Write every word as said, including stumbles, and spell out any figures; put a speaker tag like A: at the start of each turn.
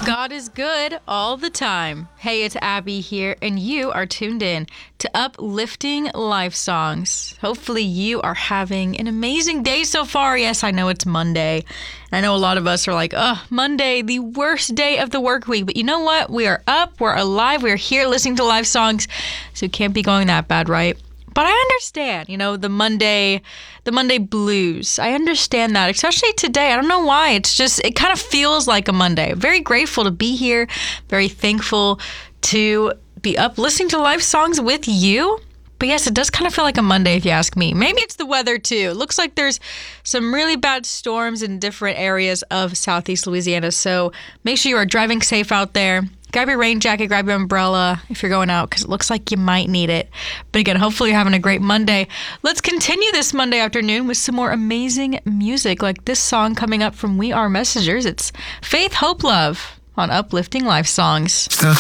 A: God is good all the time. Hey, it's Abby here, and you are tuned in to Uplifting Life Songs. Hopefully you are having an amazing day so far. Yes, I know it's Monday. And I know a lot of us are like, oh, Monday, the worst day of the work week. But you know what? We are up, we're alive, we're here listening to live songs, so it can't be going that bad, right? But I understand, you know, the Monday, the Monday blues. I understand that, especially today. I don't know why. It's just, it kind of feels like a Monday. Very grateful to be here. Very thankful to be up listening to live songs with you. But yes, it does kind of feel like a Monday if you ask me. Maybe it's the weather too. It looks like there's some really bad storms in different areas of Southeast Louisiana. So make sure you are driving safe out there. Grab your rain jacket, grab your umbrella if you're going out, because it looks like you might need it. But again, hopefully you're having a great Monday. Let's continue this Monday afternoon with some more amazing music, like this song coming up from We Are Messengers. It's Faith, Hope, Love on Uplifting Life Songs.